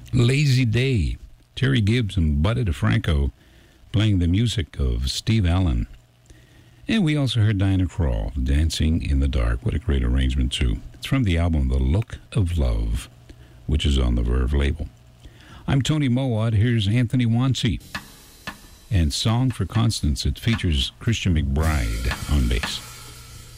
Lazy Day, Terry Gibbs and Buddy DeFranco playing the music of Steve Allen. And we also heard Diana Krall, Dancing in the Dark. What a great arrangement, too. It's from the album The Look of Love, which is on the Verve label. I'm Tony Mowat. Here's Anthony Wansey and Song for Constance. It features Christian McBride on bass.